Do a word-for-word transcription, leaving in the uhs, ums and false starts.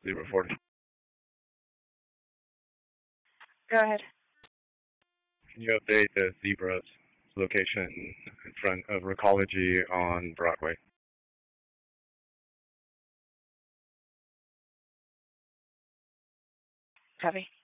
Zebra forty. Go ahead. Can you update the Zebra's location in front of Recology on Broadway? Copy.